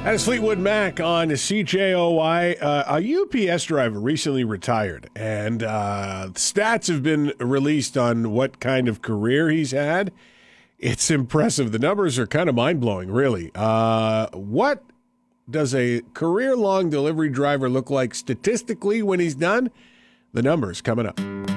That is Fleetwood Mac on CJOY. A UPS driver recently retired, and stats have been released on what kind of career he's had. It's impressive. The numbers are kind of mind-blowing, really. What does a career-long delivery driver look like statistically when he's done? The numbers coming up.